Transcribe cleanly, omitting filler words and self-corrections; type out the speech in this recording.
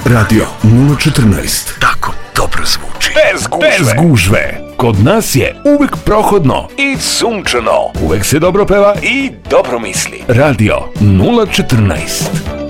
Radio 014. Tako dobro zvuči. Bez gužve. Kod nas je uvek prohodno i sunčano. Uvek se dobro peva i dobro misli. Radio 014.